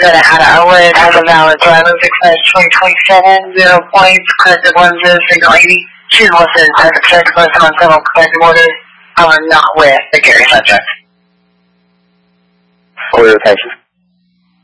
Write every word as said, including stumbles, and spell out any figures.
that I had I would have a valid driver's expense twenty twenty-seven, zero points, corrective lenses, signal eighty. She's listed as a protected person on several protective orders. I am not with the Gary subject. Clear, thank you.